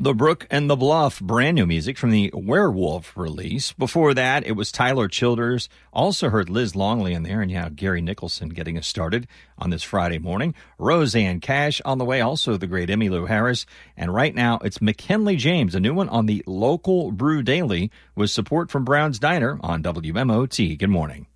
The Brook and the Bluff, brand new music from the Werewolf release. Before that, it was Tyler Childers. Also heard Liz Longley in there, and Gary Nicholson getting us started on this Friday morning. Roseanne Cash on the way, also the great Emmylou Harris. And right now, it's McKinley James, a new one on the Local Brew Daily with support from Brown's Diner on WMOT. Good morning.